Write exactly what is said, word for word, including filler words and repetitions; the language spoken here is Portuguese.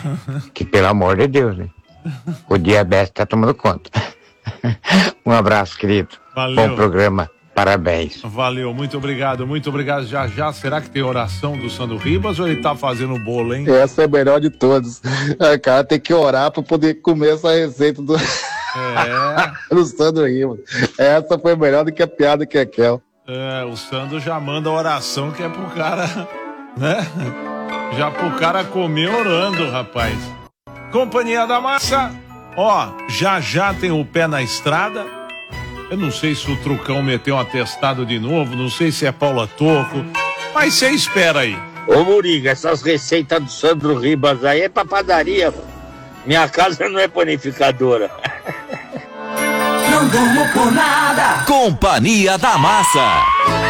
Que pelo amor de Deus, né? O diabetes tá tomando conta. Um abraço, querido. Valeu. Bom programa. Parabéns. Valeu, muito obrigado, muito obrigado. Já já, será que tem oração do Sandro Ribas ou ele tá fazendo bolo, hein? Essa é a melhor de todas. O cara tem que orar para poder comer essa receita do, É. do Sandro Ribas. Essa foi melhor do que a piada que é aquela. É, o Sandro já manda oração que é pro cara, né? Já pro cara comer orando, rapaz. Companhia da Massa, ó, já já tem o pé na estrada. Eu não sei se o Trucão meteu um atestado de novo, não sei se é Paula Toco, mas você espera aí. Ô Muriga, essas receitas do Sandro Ribas aí é pra padaria. Minha casa não é panificadora. Não durmo por nada. Companhia da Massa.